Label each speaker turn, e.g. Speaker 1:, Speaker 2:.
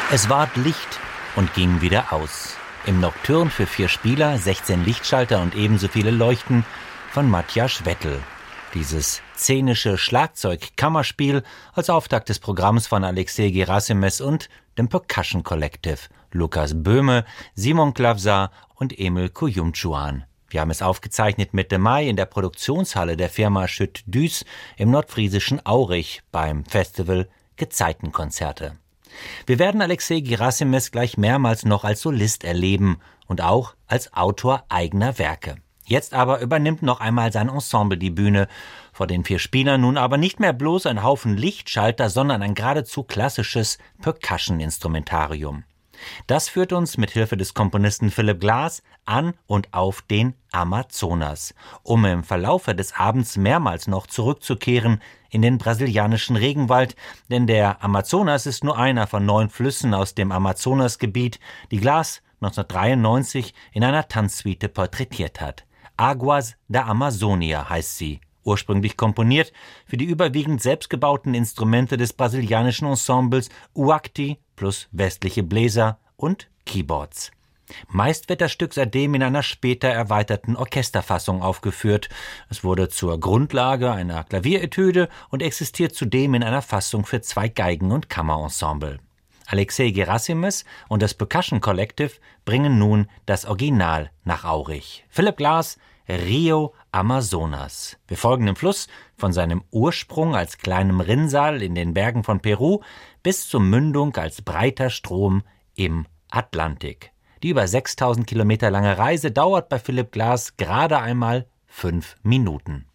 Speaker 1: Es ward Licht und ging wieder aus. Im Nocturne für 4 Spieler, 16 Lichtschalter und ebenso viele Leuchten von Matjaž Vettel. Dieses szenische Schlagzeug-Kammerspiel als Auftakt des Programms von Alexei Gerasimes und dem Percussion Collective, Lukas Böhme, Simon Klavsa und Emil Kuyumchuan. Wir haben es aufgezeichnet Mitte Mai in der Produktionshalle der Firma Schütt-Düß im nordfriesischen Aurich beim Festival Gezeitenkonzerte. Wir werden Alexei Gerasimes gleich mehrmals noch als Solist erleben und auch als Autor eigener Werke. Jetzt aber übernimmt noch einmal sein Ensemble die Bühne, vor den 4 Spielern nun aber nicht mehr bloß ein Haufen Lichtschalter, sondern ein geradezu klassisches Percussion-Instrumentarium. Das führt uns mit Hilfe des Komponisten Philip Glass an und auf den Amazonas, um im Verlaufe des Abends mehrmals noch zurückzukehren in den brasilianischen Regenwald, denn der Amazonas ist nur einer von 9 Flüssen aus dem Amazonasgebiet, die Glass 1993 in einer Tanzsuite porträtiert hat. Aguas da Amazonia heißt sie, ursprünglich komponiert für die überwiegend selbstgebauten Instrumente des brasilianischen Ensembles Uakti plus westliche Bläser und Keyboards. Meist wird das Stück seitdem in einer später erweiterten Orchesterfassung aufgeführt. Es wurde zur Grundlage einer Klavieretüde und existiert zudem in einer Fassung für 2 Geigen- und Kammerensemble. Alexei Gerasimes und das Percussion Collective bringen nun das Original nach Aurich. Philip Glass, Rio Amazonas. Wir folgen dem Fluss von seinem Ursprung als kleinem Rinnsal in den Bergen von Peru bis zur Mündung als breiter Strom im Atlantik. Die über 6000 Kilometer lange Reise dauert bei Philip Glass gerade einmal 5 Minuten.